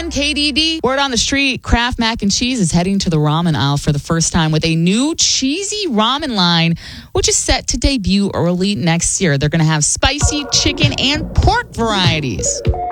I'm KDD. Word on the street, Kraft Mac and Cheese is heading to the ramen aisle for the first time with a new cheesy ramen line, which is set to debut early next year. They're going to have spicy chicken and pork varieties.